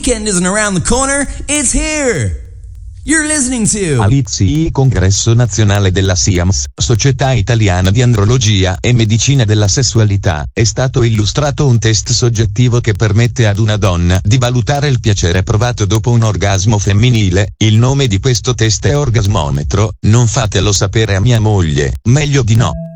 weekend isn't around the corner, it's here! You're listening to AICI, Congresso Nazionale della SIAMS, Società Italiana di Andrologia e Medicina della Sessualità. È stato illustrato un test soggettivo che permette ad una donna di valutare il piacere provato dopo un orgasmo femminile. Il nome di questo test è Orgasmometro. Non fatelo sapere a mia moglie, meglio di no.